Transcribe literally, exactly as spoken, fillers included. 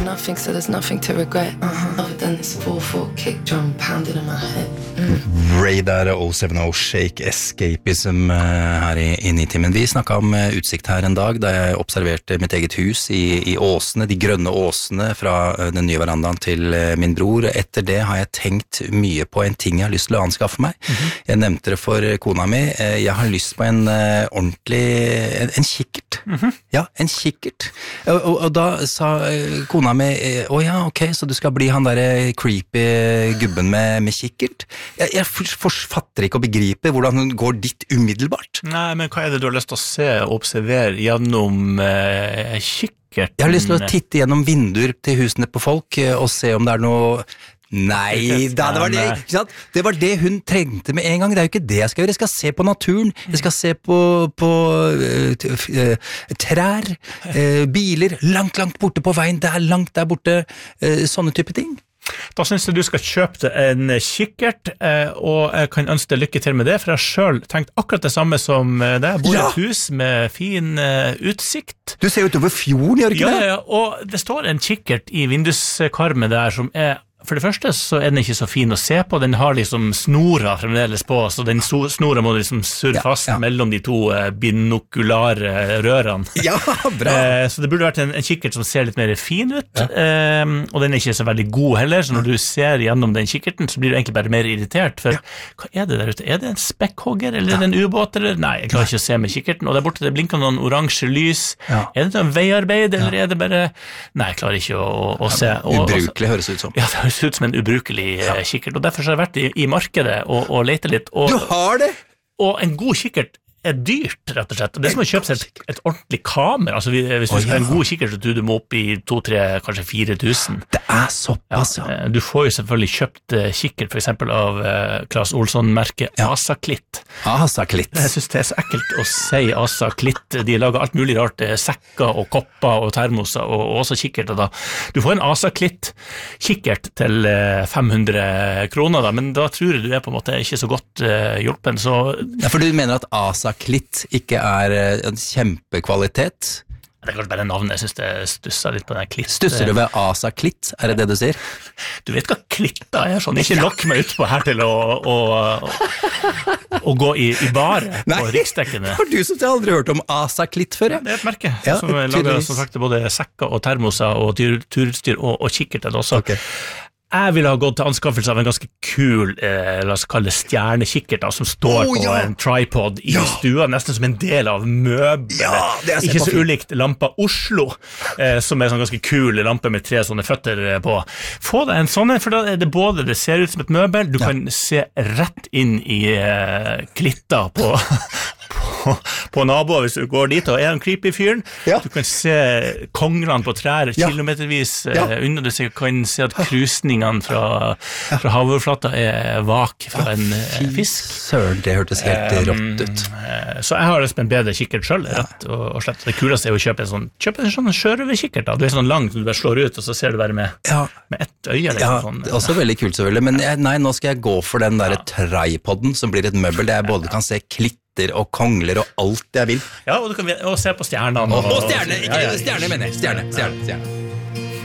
nothing, so there's nothing to regret. Uh-huh. Other than this four four kick drum pounded in my head. Mm. Ray der, oh seven oh Shake Escapism her i, i Nitimen. Vi snakket om utsikt her en dag da jeg observerte mitt eget hus i, i åsene, de grønne åsene fra den nye verandaen til min bror. Etter det har jeg tenkt mye på en ting jeg har lyst til å anskaffe meg. Mm-hmm. Jeg nevnte det for kona mi. Jeg har lyst på en uh, ordentlig, en, en kikkert. Mm-hmm. Ja, en kikkert. Og, og, og da sa kona mi, å oh, ja, ok, så du skal bli han der creepy gubben med, med kikkert? Jeg, jeg fatter ikke å begripe hvordan hun går dit umiddelbart. Nei, men hva er det du har lyst til å se og observere gjennom eh, kikkerten? Jeg har lyst til å titte gjennom vinduer til husene på folk og se om det er noe... Nei, da, det var det, ikke sant? Det var det hun trengte med en gang. Det er jo ikke det jeg skal gjøre. Jeg skal se på naturen, jeg skal se på, på uh, uh, trær, uh, biler, langt, langt borte på veien, det er langt der borte, uh, sånne type ting. Da synes jeg du skal kjøpe deg en kikkert, og jeg kan ønske deg lykke til med det, for jeg har selv tenkt akkurat det samme som deg. Jeg bor i et hus med fin utsikt. Du ser utover fjorden, gjør ikke ja, det? Ja, og det står en kikkert i vinduskarmen der som er For det første så er den ikke så fin å se på, den har liksom snora fremdeles på, så den snora må liksom surre fast ja, ja. mellom de to binokulare rørene. Ja, bra! Eh, så det burde vært en, en kikkert som ser litt mer fin ut, ja. eh, og den er ikke så veldig god heller, så når du ser gjennom den kikkerten, så blir du egentlig bare mer irritert, for ja. hva er det der ute? Er det en spekkhogger, eller ja. er det en ubåt, eller? Nei, jeg klarer ikke å se med kikkerten, og der borte det blinker noen oransje lys. Ja. Er det en veiarbeid, eller ja. er det bare... Nei, jeg klarer ikke å, å, å se. Og, ubrukelig høres ut som. Ja, det høres ut som en ubrukelig ja. kikkert, og derfor har jeg vært i, i markedet og, og lete litt. Og, du har det? Og en god kikkert er dyrt, rett og slett. Det er som å kjøpe seg et, et ordentlig kamera. Altså, hvis du oh, skal ha en god kikkert, så tror du må opp i to, tre, kanskje fire tusen. Det er såpass, ja. ja. Du får jo selvfølgelig kjøpt uh, kikkert, for eksempel av uh, Claes Olsson-merket ja. Asaklitt. Asaklitt. Jeg synes det er så ekkelt å si Asaklitt. De lager alt mulig rart, sekker og kopper og termoser, og, og også kikkerter da. Du får en Asaklitt-kikkert til uh, fem hundre kroner da, men da tror jeg du er på en måte ikke så godt uh, hjulpen, så... Ja, for du mener at Asaklitt Klitt ikke er en kjempekvalitet? Det er kanskje bare navnet, jeg synes det stusser litt på den klitt. Stusser du ved Asa Klitt, er det det du sier? Du vet hva klitta er sånn, ikke lokk meg ut på her til å, å, å, å gå i, i bar på riksdekkene. Har du som aldri hørt om Asa Klitt før? Ja? Det er et merke, ja, som lager som sagt både sekker og termoser og turutstyr og, og kikkerter også. Ok. Jeg ville ha gått til anskaffelse av en ganske kul, eh, la oss kalle det stjernekikkert, da, som står oh, på ja. en tripod i ja. stua, nesten som en del av møbler. Ja, ikke så ulikt lampa Oslo, eh, som er en sånn ganske kul lampe med tre sånne føtter på. Få deg en sånn, for da er det både, det ser ut som et møbel, du ja. kan se rett inn i eh, klitta på... På, på naboer hvis du går dit og er en creepy fyren ja. du kan se konglene på trær ja. kilometervis ja. uh, unna du kan se at krusningene fra, ja. fra havoverflata er vak fra en uh, fisk Søren, det hørtes helt um, rått ut uh, så jeg har lyst på en bedre kikkert selv ja. rett og, og slett det kuleste er å kjøpe en sånn kjøpe en sånn sjørøverkikkert du er sånn lang som du bare slår ut og så ser du bare med, ja. med ett øye liksom, ja, sånn, også veldig kult selvfølgelig men jeg, nei, nå skal jeg gå for den der ja. tripoden som blir et møbel der jeg både kan se klitt og kongler og alt jeg vil. Ja, og du kan og se på stjernene. Og, og stjerne, ikke ja, ja. stjerne mener jeg. Stjerne, stjerne, stjerne.